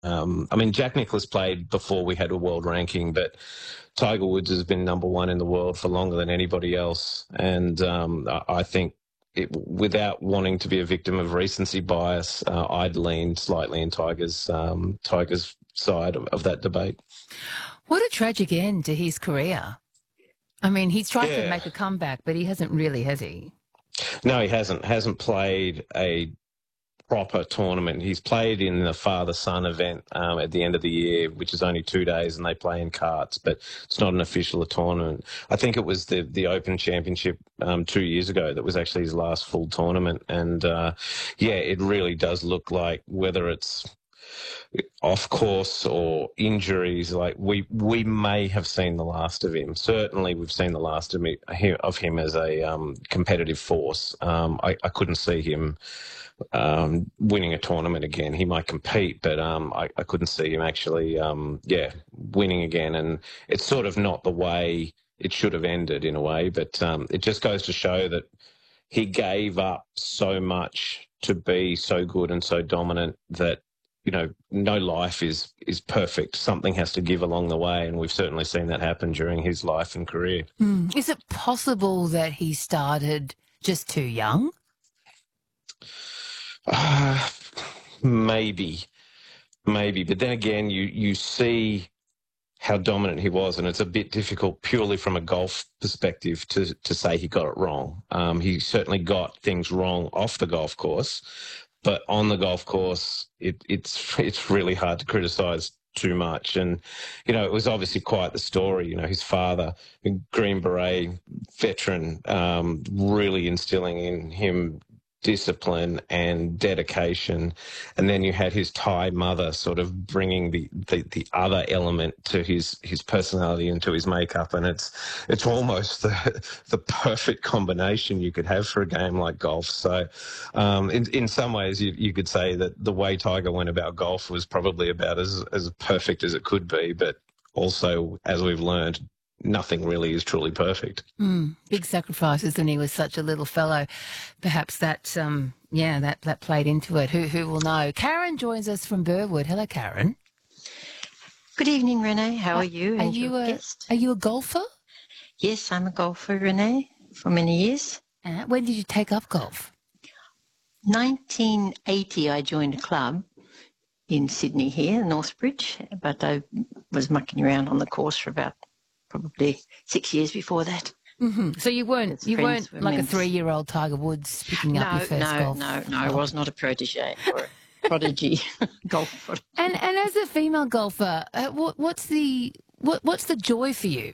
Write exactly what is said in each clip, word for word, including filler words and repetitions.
Um, I mean, Jack Nicklaus played before we had a world ranking, but Tiger Woods has been number one in the world for longer than anybody else. And um, I I think it, without wanting to be a victim of recency bias, uh, I'd lean slightly in Tiger's um, Tiger's side of, of that debate. What a tragic end to his career. I mean, he's tried to Yeah. make a comeback, but he hasn't really, has he? No, he hasn't. Hasn't played a proper tournament. He's played in the father-son event um, at the end of the year, which is only two days, and they play in carts, but it's not an official tournament. I think it was the the Open Championship um, two years ago that was actually his last full tournament, and uh, yeah, it really does look like whether it's off course or injuries, like we we may have seen the last of him. Certainly, we've seen the last of, me, of him as a um, competitive force. Um, I, I couldn't see him um, winning a tournament again. He might compete, but um, I, I couldn't see him actually, um, yeah, winning again. And it's sort of not the way it should have ended in a way, but um, it just goes to show that he gave up so much to be so good and so dominant that, you know, no life is is perfect. Something has to give along the way, and we've certainly seen that happen during his life and career. Mm. Is it possible that he started just too young? Uh, maybe, maybe. But then again, you, you see how dominant he was, and it's a bit difficult purely from a golf perspective to, to say he got it wrong. Um, he certainly got things wrong off the golf course, but on the golf course, it, it's it's really hard to criticise too much. And, you know, it was obviously quite the story. You know, his father, a Green Beret veteran, um, really instilling in him discipline and dedication, and then you had his Thai mother sort of bringing the, the, the other element to his his personality and to his makeup, and it's it's almost the the perfect combination you could have for a game like golf. So um, in in some ways you, you could say that the way Tiger went about golf was probably about as as perfect as it could be, but also, as we've learned, nothing really is truly perfect. Mm. Big sacrifices when he was such a little fellow. Perhaps that, um, yeah, that, that played into it. Who who will know? Karen joins us from Burwood. Hello, Karen. Good evening, Renee. How are you? Are and you your a guest? Are you a golfer? Yes, I'm a golfer, Renee, for many years. Uh, when did you take up golf? nineteen eighty, I joined a club in Sydney here, Northbridge, but I was mucking around on the course for about probably six years before that. Mm-hmm. So you weren't As you friends weren't were like members. a three-year-old Tiger Woods picking up No, your first no, golf? no, no. I was not a protege or a prodigy golf. prodigy. And and as a female golfer, uh, what what's the what what's the joy for you?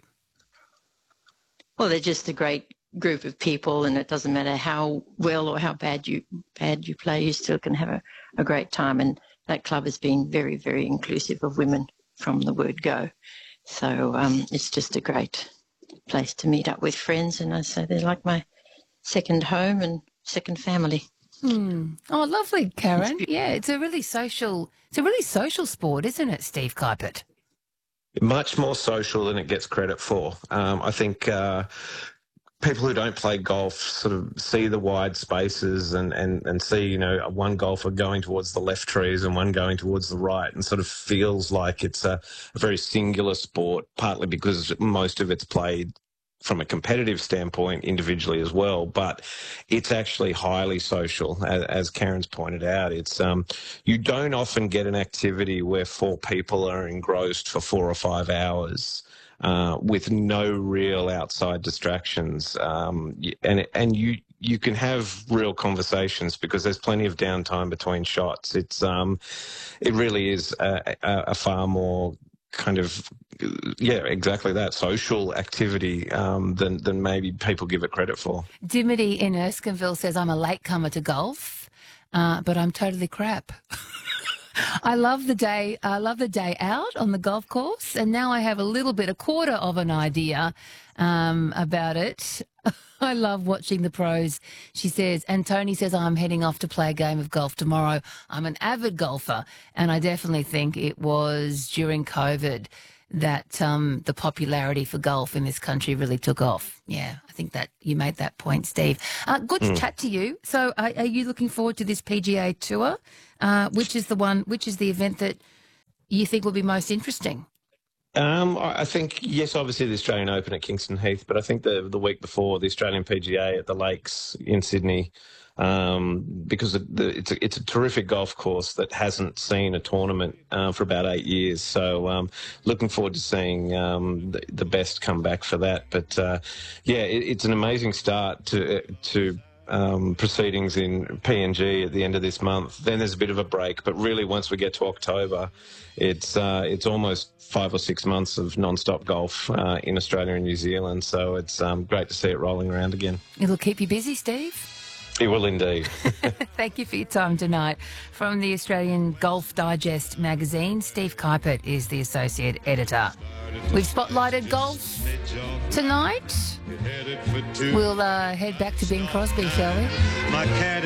Well, they're just a great group of people, and it doesn't matter how well or how bad you bad you play, you still can have a, a great time. And that club has been very, very inclusive of women from the word go. So um, it's just a great place to meet up with friends, and I say they're like my second home and second family. Hmm. Oh, lovely, Karen. It's Yeah, it's a really social. It's a really social sport, isn't it, Steve Kuipert? Much more social than it gets credit for. Um, I think uh, people who don't play golf sort of see the wide spaces and, and, and see, you know, one golfer going towards the left trees and one going towards the right, and sort of feels like it's a, a very singular sport, partly because most of it's played from a competitive standpoint individually as well, but it's actually highly social, as, as Karen's pointed out. It's um, you don't often get an activity where four people are engrossed for four or five hours uh, with no real outside distractions, um, and and you you can have real conversations because there's plenty of downtime between shots. It's um, it really is a, a, a far more kind of, yeah, exactly that, social activity um, than, than maybe people give it credit for. Dimity in Erskineville says, I'm a latecomer to golf, uh, but I'm totally crap. I love the day. I love the day out on the golf course, and now I have a little bit, a quarter of an idea um, about it. I love watching the pros. She says, and Tony says, I'm heading off to play a game of golf tomorrow. I'm an avid golfer, and I definitely think it was during COVID that um, the popularity for golf in this country really took off. Yeah, I think that you made that point, Steve. Uh, good to Mm. chat to you. So are, are you looking forward to this P G A Tour, uh, which is the one, which is the event that you think will be most interesting? Um, I I think, yes, obviously the Australian Open at Kingston Heath, but I think the the week before, the Australian P G A at the Lakes in Sydney, um, because it, the, it's a, it's a terrific golf course that hasn't seen a tournament uh, for about eight years. So um, looking forward to seeing um, the, the best come back for that. But uh, yeah, it, it's an amazing start to to. Um, proceedings in P N G at the end of this month. Then there's a bit of a break, but really once we get to October, it's uh, it's almost five or six months of non-stop golf uh, in Australia and New Zealand. So it's um, great to see it rolling around again. It'll keep you busy, Steve. It will indeed. Thank you for your time tonight. From the Australian Golf Digest magazine, Steve Kuipert is the associate editor. We've spotlighted golf tonight. We'll uh, head back to Bing Crosby, shall we? My cat